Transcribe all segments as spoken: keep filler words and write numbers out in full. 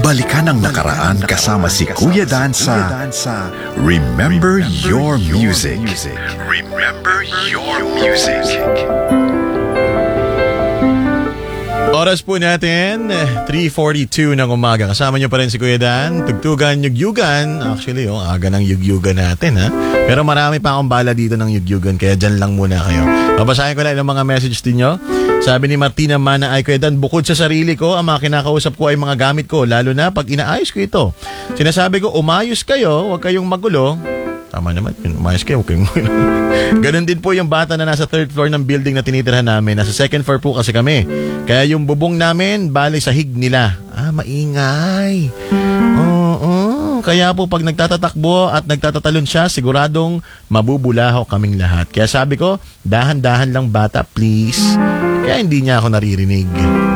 Balikan ang nakaraan kasama si Kuya Dan sa Remember Your Music. Remember Your Music. Oras po natin, three forty-two ng umaga. Kasama nyo pa rin si Kuya Dan. Tugtugan, yugyugan. Actually, oh, aga ng yugyugan natin, ha? Pero marami pa akong bala dito ng yugyugan, kaya dyan lang muna kayo. Babasahin ko lang ng mga message din nyo. Sabi ni Martina Mana ay, Kuya Dan, bukod sa sarili ko, ang mga kinakausap ko ay mga gamit ko, lalo na pag inaayos ko ito. Sinasabi ko, umayos kayo, huwag kayong magulo. Tama naman, umayos kayo, huwag kayong magulo. Ganon din po yung bata na nasa third floor ng building na tinitirhan namin. Nasa second floor po kasi kami. Kaya yung bubong namin, bali sa hig nila. Ah, maingay. Oo. Kaya po pag nagtatatakbo at nagtatatalon siya, siguradong mabubulaho kaming lahat. Kaya sabi ko, dahan-dahan lang bata, please. Kaya hindi niya ako naririnig.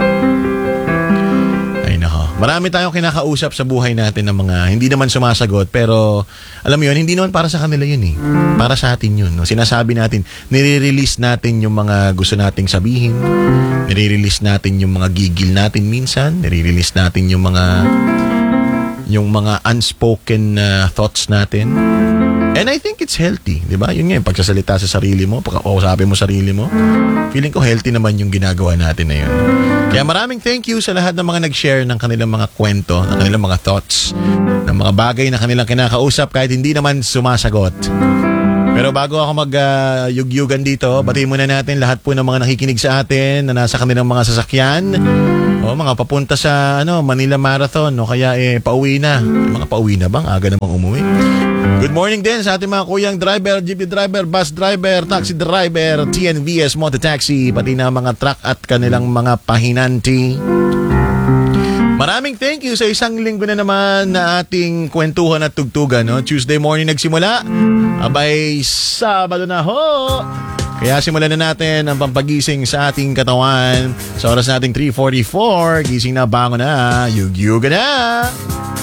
Ay nako. Marami tayong kinakausap sa buhay natin ng mga hindi naman sumasagot. Pero alam mo yun, hindi naman para sa kanila yun eh. Para sa atin yun. No? Sinasabi natin, nire-release natin yung mga gusto nating sabihin. Nire-release natin yung mga gigil natin minsan. Nire-release natin yung mga yung mga unspoken uh, thoughts natin. And I think it's healthy, di ba? Yun nga, pagsasalita sa sarili mo, pagkakausapin mo sarili mo, feeling ko healthy naman yung ginagawa natin na yun. Kaya maraming thank you sa lahat ng mga nag-share ng kanilang mga kwento, ng kanilang mga thoughts, ng mga bagay na kanilang kinakausap kahit hindi naman sumasagot. Pero bago ako mag-yugyugan uh, dito, batiin muna natin lahat po ng mga nakikinig sa atin na nasa kanilang mga sasakyan. O, mga papunta sa ano Manila Marathon o kaya eh, pauwi na. Mga pauwi na bang? Aga namang umuwi. Good morning din sa ating mga kuyang driver, jeepney driver, bus driver, taxi driver, T N V S, mototaxi, pati na mga truck at kanilang mga pahinanti. Maraming thank you sa isang linggo na naman na ating kwentuhan at tugtugan. No? Tuesday morning nagsimula. Abay, Sabado na ho! Kaya simulan na natin ang pampagising sa ating katawan. Sa oras nating three forty-four, gising na, bangon na, yugyuga na!